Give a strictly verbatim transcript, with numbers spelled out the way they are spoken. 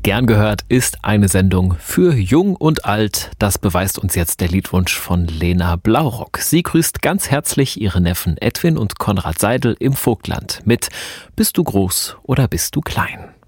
Gern gehört ist eine Sendung für Jung und Alt. Das beweist uns jetzt der Liedwunsch von Lena Blaurock. Sie grüßt ganz herzlich ihre Neffen Edwin und Konrad Seidel im Vogtland mit Bist du groß oder bist du klein?